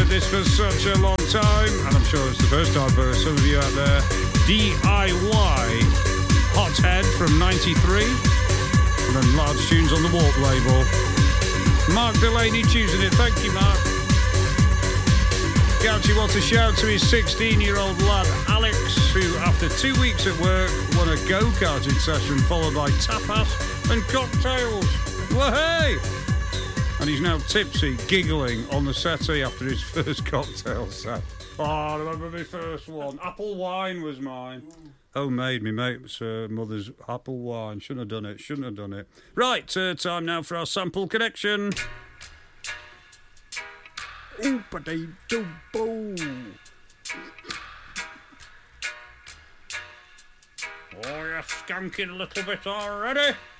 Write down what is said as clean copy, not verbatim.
this for such a long time, and I'm sure it's the first time for some of you out there. DIY Hothead from 93, and then Large Tunes on the Warp label. Mark Delaney choosing it. Thank you, Mark. Gouchy wants a shout to his 16-year-old lad, Alex, who, after 2 weeks at work, won a go-karting session followed by tapas and cocktails. Well, hey! And he's now tipsy, giggling on the settee after his first cocktail set. Oh, I remember my first one. Apple wine was mine. Homemade, me mate's mother's apple wine. Shouldn't have done it. Right, time now for our sample connection. Oop-a-dee-doo-boo. Oh, you're skanking a little bit already?